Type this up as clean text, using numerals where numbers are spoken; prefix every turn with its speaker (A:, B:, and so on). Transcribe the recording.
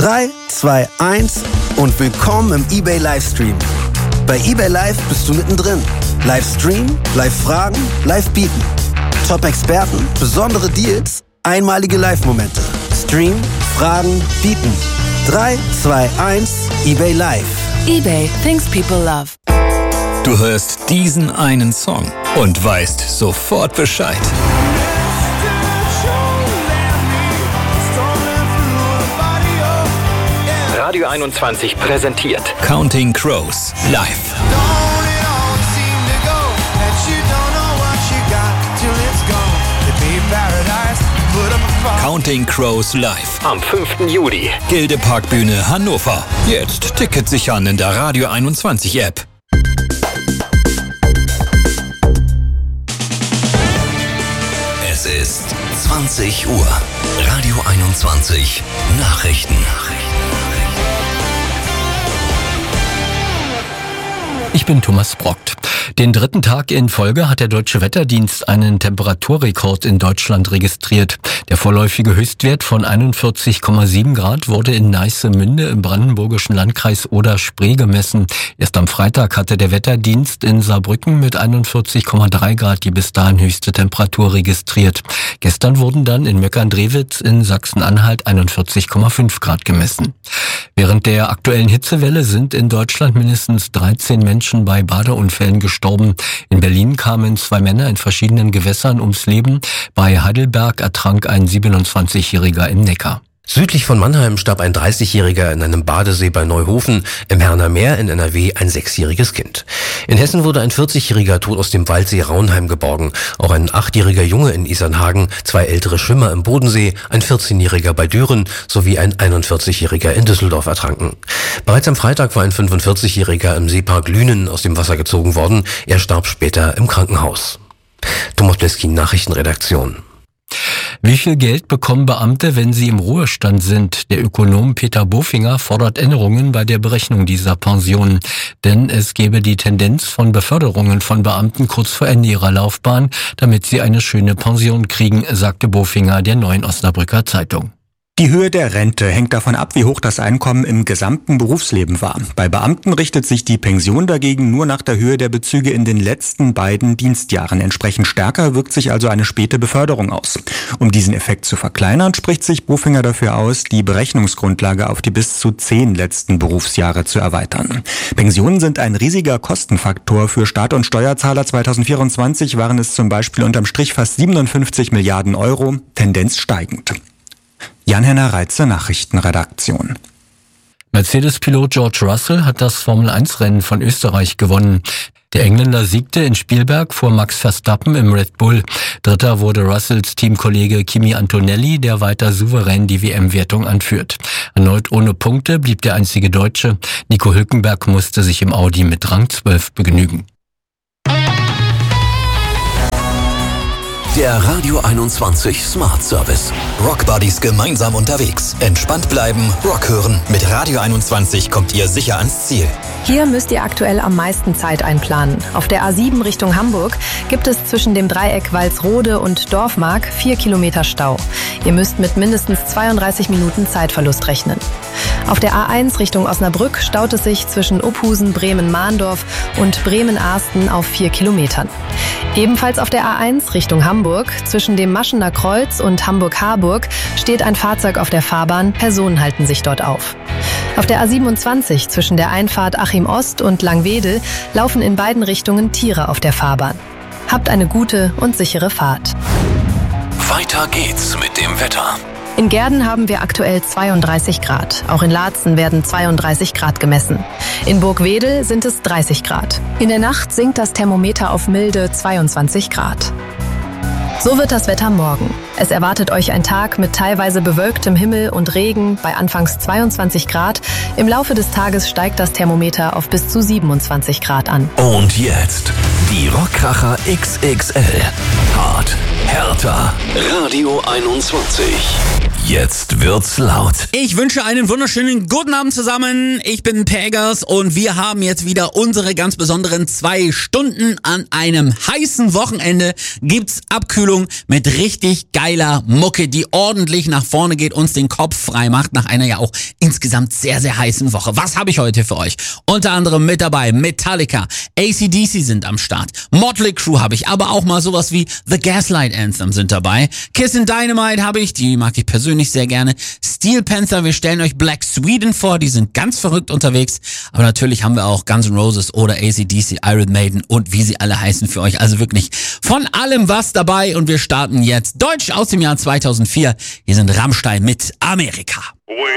A: 3, 2, 1 und willkommen im eBay Livestream. Bei eBay Live bist du mittendrin. Livestream, Live-Fragen, Live-Bieten. Top-Experten, besondere Deals, einmalige Live-Momente. Stream, Fragen, Bieten. 3, 2, 1, eBay Live.
B: eBay, things people love.
C: Du hörst diesen einen Song und weißt sofort Bescheid.
D: Radio 21 präsentiert
C: Counting Crows live. Counting Crows live.
D: am 5. Juli.
C: Gildeparkbühne Hannover. Jetzt Tickets sichern in der Radio 21 App. Es ist 20 Uhr. Radio 21 Nachrichten.
E: Ich bin Thomas Brockt. Den 3. Tag in Folge hat der Deutsche Wetterdienst einen Temperaturrekord in Deutschland registriert. Der vorläufige Höchstwert von 41,7 Grad wurde in Neissemünde im brandenburgischen Landkreis Oder-Spree gemessen. Erst am Freitag hatte der Wetterdienst in Saarbrücken mit 41,3 Grad die bis dahin höchste Temperatur registriert. Gestern wurden dann in Möckern-Drewitz in Sachsen-Anhalt 41,5 Grad gemessen. Während der aktuellen Hitzewelle sind in Deutschland mindestens 13 Menschen bei Badeunfällen gestorben. In Berlin kamen 2 Männer in verschiedenen Gewässern ums Leben. Bei Heidelberg ertrank ein 27-Jähriger im Neckar.
F: Südlich von Mannheim starb ein 30-Jähriger in einem Badesee bei Neuhofen, im Herner Meer in NRW ein 6-jähriges Kind. In Hessen wurde ein 40-Jähriger tot aus dem Waldsee Raunheim geborgen. Auch ein 8-jähriger Junge in Isernhagen, 2 ältere Schwimmer im Bodensee, ein 14-jähriger bei Düren sowie ein 41-jähriger in Düsseldorf ertranken. Bereits am Freitag war ein 45-jähriger im Seepark Lünen aus dem Wasser gezogen worden. Er starb später im Krankenhaus. Thomas Bleskin, Nachrichtenredaktion.
E: Wie viel Geld bekommen Beamte, wenn sie im Ruhestand sind? Der Ökonom Peter Bofinger fordert Änderungen bei der Berechnung dieser Pensionen. Denn es gebe die Tendenz von Beförderungen von Beamten kurz vor Ende ihrer Laufbahn, damit sie eine schöne Pension kriegen, sagte Bofinger der Neuen Osnabrücker Zeitung.
G: Die Höhe der Rente hängt davon ab, wie hoch das Einkommen im gesamten Berufsleben war. Bei Beamten richtet sich die Pension dagegen nur nach der Höhe der Bezüge in den letzten beiden Dienstjahren. Entsprechend stärker wirkt sich also eine späte Beförderung aus. Um diesen Effekt zu verkleinern, spricht sich Bofinger dafür aus, die Berechnungsgrundlage auf die bis zu 10 letzten Berufsjahre zu erweitern. Pensionen sind ein riesiger Kostenfaktor für Staat und Steuerzahler. 2024 waren es zum Beispiel unterm Strich fast 57 Milliarden Euro, Tendenz steigend. Jan-Henner Reitze, Nachrichtenredaktion.
E: Mercedes-Pilot George Russell hat das Formel-1-Rennen von Österreich gewonnen. Der Engländer siegte in Spielberg vor Max Verstappen im Red Bull. Dritter wurde Russells Teamkollege Kimi Antonelli, der weiter souverän die WM-Wertung anführt. Erneut ohne Punkte blieb der einzige Deutsche. Nico Hülkenberg musste sich im Audi mit Rang 12 begnügen.
C: Der Radio 21 Smart Service. Rock Buddies gemeinsam unterwegs. Entspannt bleiben, Rock hören. Mit Radio 21 kommt ihr sicher ans Ziel.
H: Hier müsst ihr aktuell am meisten Zeit einplanen. Auf der A7 Richtung Hamburg gibt es zwischen dem Dreieck Walsrode und Dorfmark 4 Kilometer Stau. Ihr müsst mit mindestens 32 Minuten Zeitverlust rechnen. Auf der A1 Richtung Osnabrück staut es sich zwischen Uphusen, Bremen-Mahndorf und Bremen-Arsten auf 4 Kilometern. Ebenfalls auf der A1 Richtung Hamburg, zwischen dem Maschener Kreuz und Hamburg-Harburg, steht ein Fahrzeug auf der Fahrbahn, Personen halten sich dort auf. Auf der A27 zwischen der Einfahrt Achim Ost und Langwedel laufen in beiden Richtungen Tiere auf der Fahrbahn. Habt eine gute und sichere Fahrt.
C: Weiter geht's mit dem Wetter.
H: In Gehrden haben wir aktuell 32 Grad. Auch in Laatzen werden 32 Grad gemessen. In Burgwedel sind es 30 Grad. In der Nacht sinkt das Thermometer auf milde 22 Grad. So wird das Wetter morgen. Es erwartet euch ein Tag mit teilweise bewölktem Himmel und Regen bei anfangs 22 Grad. Im Laufe des Tages steigt das Thermometer auf bis zu 27 Grad an.
C: Und jetzt die Rockkracher XXL. Hart, härter. Radio 21. Jetzt wird's laut.
I: Ich wünsche einen wunderschönen guten Abend zusammen. Ich bin Pegas und wir haben jetzt wieder unsere ganz besonderen 2 Stunden. An einem heißen Wochenende gibt's Abkühlung mit richtig geiler Mucke, die ordentlich nach vorne geht, uns den Kopf frei macht nach einer ja auch insgesamt sehr, sehr heißen Woche. Was habe ich heute für euch? Unter anderem mit dabei Metallica, AC/DC sind am Start, Motley Crue habe ich, aber auch mal sowas wie The Gaslight Anthem sind dabei. Kiss and Dynamite habe ich, die mag ich persönlich sehr gerne. Steel Panther, wir stellen euch Black Sweden vor, die sind ganz verrückt unterwegs. Aber natürlich haben wir auch Guns N' Roses oder AC/DC, Iron Maiden und wie sie alle heißen für euch. Also wirklich von allem was dabei und wir starten jetzt Deutsch aus dem Jahr 2004. Hier sind Rammstein mit Amerika.